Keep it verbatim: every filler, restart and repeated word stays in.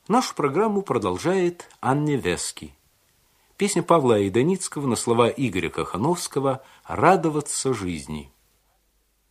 Нашу программу продолжает Анне Вески. Песня Павла Айданицкого на слова Игоря Кохановского «Радоваться жизни».